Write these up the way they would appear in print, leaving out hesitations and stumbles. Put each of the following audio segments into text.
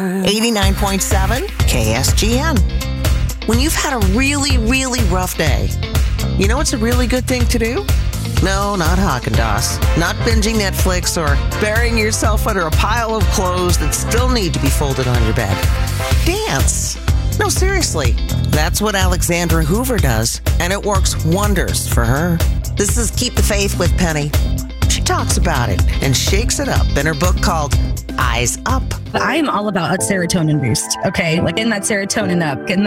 89.7 KSGN. When you've had a really, really rough day, you know what's a really good thing to do? No, not Haagen-Dazs, not binging Netflix or burying yourself under a pile of clothes that still need to be folded on your bed. Dance. No, seriously. That's what Alexandra Hoover does, and it works wonders for her. This is Keep the Faith with Penny. She talks about it and shakes it up in her book called Eyes Up. I'm all about a serotonin boost. Okay, like getting that serotonin up, getting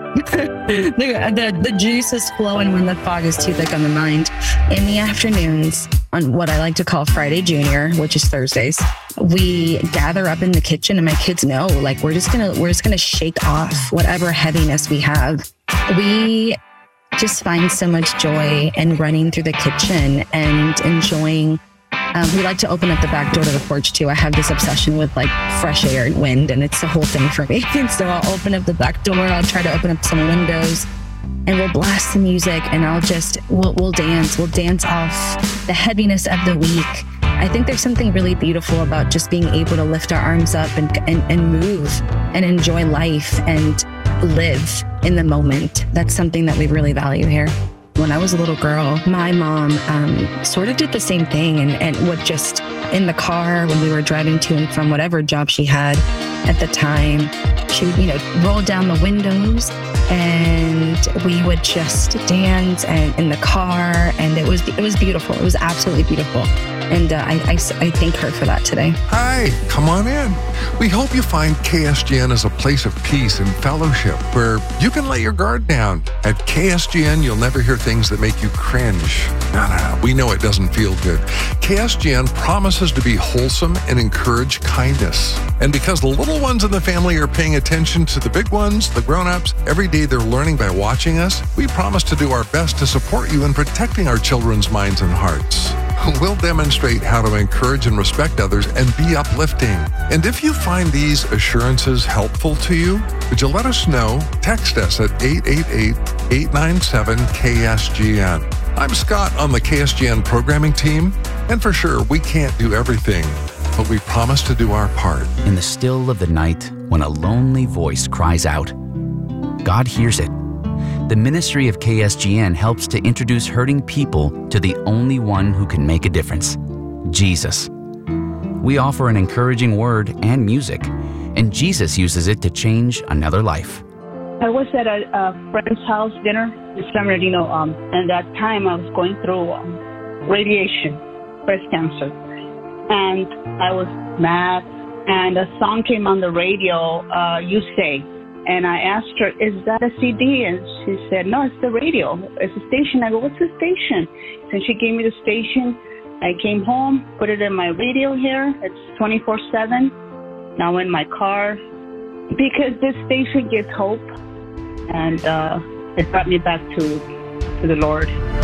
the juice is flowing when the fog is too thick on the mind. In the afternoons, on what I like to call Friday Junior, which is Thursdays, we gather up in the kitchen, and my kids know, like, we're just gonna shake off whatever heaviness we have. We just find so much joy in running through the kitchen and enjoying. We like to open up the back door to the porch too. I have this obsession with like fresh air and wind, and it's the whole thing for me. And so I'll open up the back door. I'll try to open up some windows, and we'll blast the music, and we'll dance. We'll dance off the heaviness of the week. I think there's something really beautiful about just being able to lift our arms up and move and enjoy life and live in the moment. That's something that we really value here. When I was a little girl, my mom sort of did the same thing and would just, in the car when we were driving to and from whatever job she had at the time, she would, roll down the windows, and we would just dance and in the car, and it was beautiful. It was absolutely beautiful. And I thank her for that today. Hi, come on in. We hope you find KSGN as a place of peace and fellowship where you can let your guard down. At KSGN, you'll never hear things that make you cringe. No. We know it doesn't feel good. KSGN promises to be wholesome and encourage kindness. And because the little ones in the family are paying attention to the big ones, the grown-ups, every day they're learning by watching us, we promise to do our best to support you in protecting our children's minds and hearts. We'll demonstrate how to encourage and respect others and be uplifting. And if you find these assurances helpful to you, would you let us know? Text us at 888-897-KSGN. I'm Scott on the KSGN programming team, and for sure, we can't do everything, but we promise to do our part. In the still of the night, when a lonely voice cries out, God hears it. The ministry of KSGN helps to introduce hurting people to the only one who can make a difference, Jesus. We offer an encouraging word and music, and Jesus uses it to change another life. I was at a friend's house dinner in San Bernardino, and at that time I was going through radiation, breast cancer, and I was mad, and a song came on the radio, You Say. And I asked her, is that a CD? And she said, no, it's the radio. It's a station. I go, what's the station? And she gave me the station. I came home, put it in my radio here. It's 24/7. Now in my car, because this station gives hope. And it brought me back to the Lord.